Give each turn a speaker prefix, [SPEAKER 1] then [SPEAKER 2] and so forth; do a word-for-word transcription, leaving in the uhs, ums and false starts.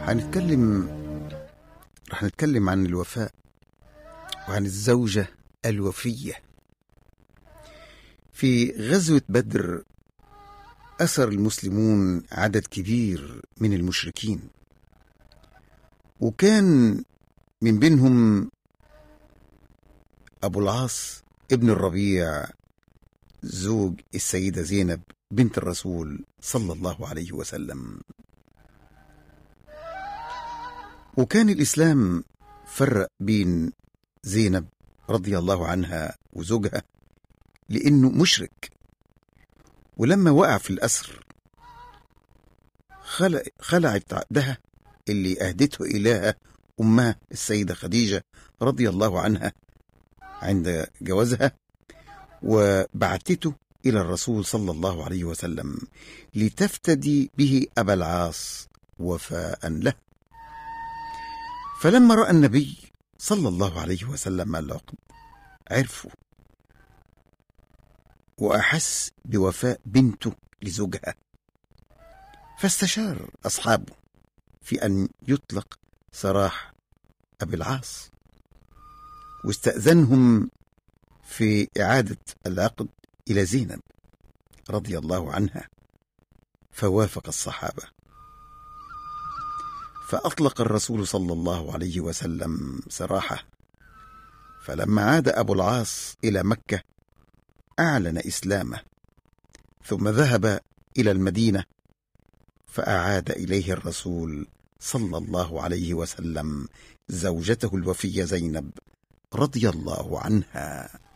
[SPEAKER 1] هنتكلم رح نتكلم عن الوفاء وعن الزوجة الوفية. في غزوة بدر أسر المسلمون عدد كبير من المشركين، وكان من بينهم أبو العاص ابن الربيع زوج السيدة زينب بنت الرسول صلى الله عليه وسلم. وكان الإسلام فرق بين زينب رضي الله عنها وزوجها لأنه مشرك، ولما وقع في الأسر خلع خلعت عقدها اللي أهدته إليها أمها السيدة خديجة رضي الله عنها عند جوازها، وبعتته إلى الرسول صلى الله عليه وسلم لتفتدي به أبا العاص وفاء له. فلما رأى النبي صلى الله عليه وسلم العقد عرفه وأحس بوفاء بنته لزوجها، فاستشار أصحابه في أن يطلق سراح أبي العاص، واستأذنهم في إعادة العقد إلى زينب رضي الله عنها، فوافق الصحابة، فأطلق الرسول صلى الله عليه وسلم سراحه. فلما عاد أبو العاص إلى مكة أعلن إسلامه، ثم ذهب إلى المدينة فأعاد إليه الرسول صلى الله عليه وسلم زوجته الوفية زينب رضي الله عنها.